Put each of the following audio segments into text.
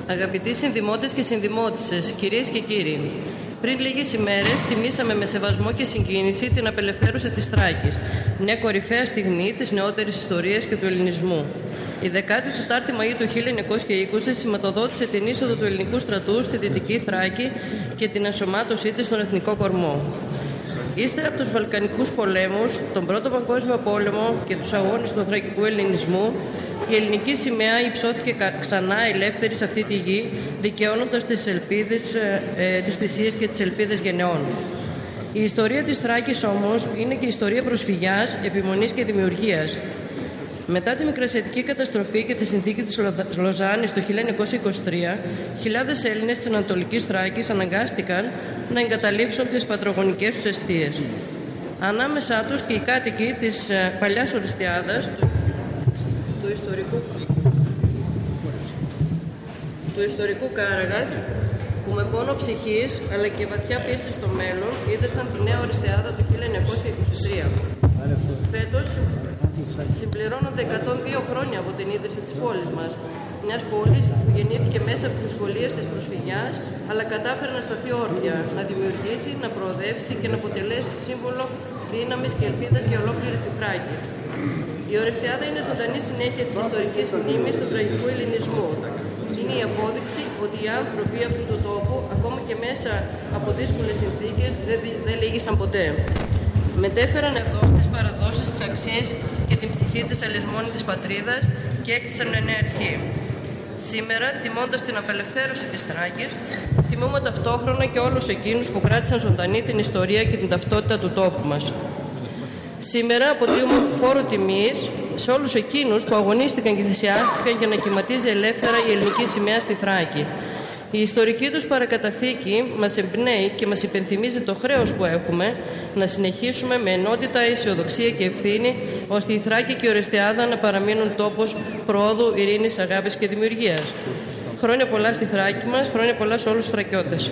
Αγαπητοί συνδημότες και συνδημότισσες, κυρίες και κύριοι, πριν λίγες ημέρες τιμήσαμε με σεβασμό και συγκίνηση την απελευθέρωση της Θράκης, μια κορυφαία στιγμή της νεότερης ιστορίας και του ελληνισμού. Η 14η Μαΐου του 1920 σηματοδότησε την είσοδο του ελληνικού στρατού στη Δυτική Θράκη και την ενσωμάτωσή της στον εθνικό κορμό. Ύστερα από τους Βαλκανικούς πολέμους, τον Πρώτο Παγκόσμιο Πόλεμο και τους αγώνες του θρακικού ελληνισμού, η ελληνική σημαία υψώθηκε ξανά ελεύθερη σε αυτή τη γη, δικαιώνοντας τις θυσίες και τις ελπίδες γενεών. Η ιστορία της Θράκης όμως είναι και ιστορία προσφυγιάς, επιμονής και δημιουργίας. Μετά τη Μικρασιατική καταστροφή και τη συνθήκη της Λοζάνης το 1923, χιλιάδες Έλληνες της Ανατολικής Θράκης αναγκάστηκαν να εγκαταλείψουν τις πατρογονικές τους εστίες. Ανάμεσά τους και οι κάτοικοι της παλιάς Οριστιάδας, του ιστορικού Κάραγατ, που με πόνο ψυχής αλλά και βαθιά πίστη στο μέλλον ίδρυσαν τη νέα Οριστιάδα το 1923. Φέτος συμπληρώνονται 102 χρόνια από την ίδρυση της πόλης μας, μιας πόλης που γεννήθηκε μέσα από τις δυσκολίες της προσφυγιάς, αλλά κατάφερε να σταθεί όρθια, να δημιουργήσει, να προοδεύσει και να αποτελέσει σύμβολο δύναμης και ελπίδας για ολόκληρη τη Θράκη. Η Οριστιάδα είναι ζωντανή συνέχεια της ιστορικής μνήμης του τραγικού ελληνισμού. Είναι η απόδειξη ότι οι άνθρωποι αυτού του τόπου, ακόμα και μέσα από δύσκολες συνθήκες, δεν λύγησαν ποτέ. Μετέφεραν εδώ τις παραδόσεις, τις αξίες και την ψυχή της αλεσμόνητης πατρίδας και έκτισαν μια νέα αρχή. Σήμερα, τιμώντας την απελευθέρωση της Θράκης, τιμούμε ταυτόχρονα και όλους εκείνους που κράτησαν ζωντανή την ιστορία και την ταυτότητα του τόπου μας. Σήμερα αποτείουμε φόρο τιμής σε όλους εκείνους που αγωνίστηκαν και θυσιάστηκαν για να κυματίζει ελεύθερα η ελληνική σημαία στη Θράκη. Η ιστορική τους παρακαταθήκη μας εμπνέει και μας υπενθυμίζει το χρέος που έχουμε να συνεχίσουμε με ενότητα, αισιοδοξία και ευθύνη, ώστε η Θράκη και η Οριστιάδα να παραμείνουν τόπος προόδου, ειρήνης, αγάπης και δημιουργίας. Χρόνια πολλά στη Θράκη μας, χρόνια πολλά σε όλους τους Θρακιώτες.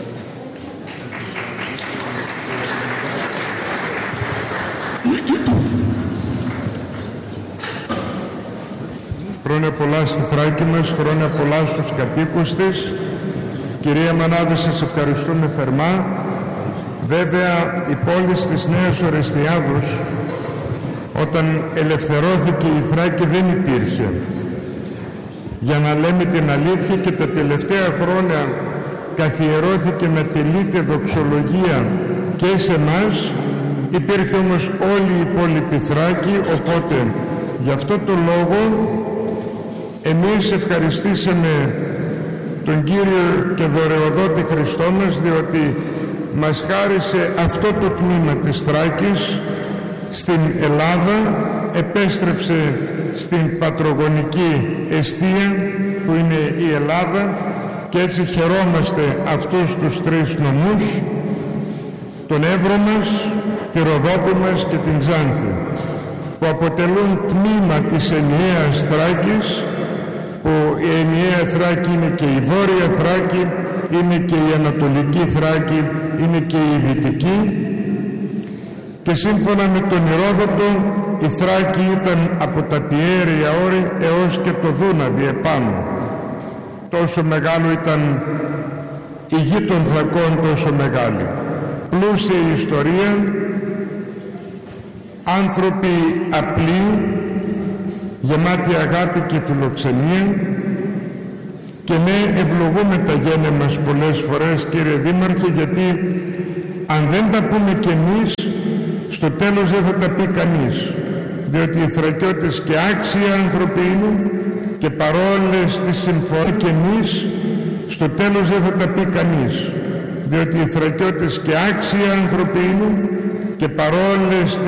Χρόνια πολλά στη Θράκη μας, χρόνια πολλά στους κατοίκους της. Κυρία Μανάδη, σας ευχαριστούμε θερμά. Βέβαια, η πόλη της Νέας Οριστιάδος, όταν ελευθερώθηκε η Θράκη, δεν υπήρχε. Για να λέμε την αλήθεια, και τα τελευταία χρόνια καθιερώθηκε με τελείτη δοξολογία και σε εμάς. Υπήρχε όμως όλη η υπόλοιπη Θράκη, οπότε γι' αυτό το λόγο εμείς ευχαριστήσαμε τον Κύριο και δωρεοδότη Χριστό μας, διότι μας χάρισε αυτό το τμήμα της Θράκης στην Ελλάδα, επέστρεψε στην πατρογονική εστία που είναι η Ελλάδα, και έτσι χαιρόμαστε αυτούς τους τρεις νομούς, τον Εύρο μας, τη Ροδόπη μας και την Ξάνθη, που αποτελούν τμήμα της ενιαίας Θράκης, που η ενιαία Θράκη είναι και η Βόρεια Θράκη, είναι και η Ανατολική Θράκη, είναι και η Δυτική, και σύμφωνα με τον Ηρόδοτο η Θράκη ήταν από τα Πιέρια όρη έως και το Δούναβι επάνω. Τόσο μεγάλο ήταν η γη των Θρακών, τόσο μεγάλη. Πλούσια η ιστορία, άνθρωποι απλοί, γεμάτη αγάπη και φιλοξενία, και ναι, ευλογούμε τα γένια μας πολλές φορές, κύριε Δήμαρχε, γιατί αν δεν τα πούμε κι εμείς, στο τέλος δεν θα τα πει κανείς, διότι οι Θρακιώτες και άξιοι άνθρωποι είναι, και παρόλες τις συμφωνίες και εμείς, στο τέλος δεν θα τα πει κανείς, διότι οι Θρακιώτες και άξιοι άνθρωποι είναι, και παρόλες